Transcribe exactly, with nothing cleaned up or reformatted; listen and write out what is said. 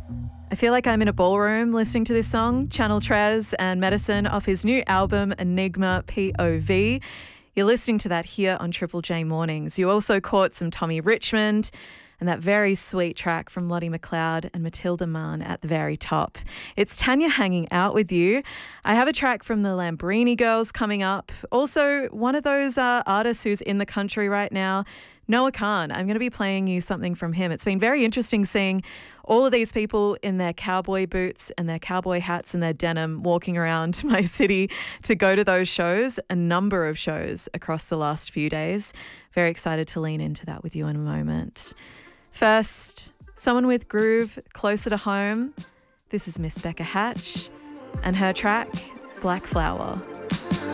I feel like I'm in a ballroom listening to this song, Channel Trez and Medicine off his new album, Enigma P O V. You're listening to that here on Triple J Mornings. You also caught some Tommy Richmond and that very sweet track from Lottie McLeod and Matilda Mann at the very top. It's Tanya hanging out with you. I have a track from the Lambrini Girls coming up. Also, one of those uh, artists who's in the country right now, Noah Khan. I'm going to be playing you something from him. It's been very interesting seeing all of these people in their cowboy boots and their cowboy hats and their denim walking around my city to go to those shows, a number of shows across the last few days. Very excited to lean into that with you in a moment. First, someone with groove closer to home. This is Miss Becca Hatch and her track, Black Flower.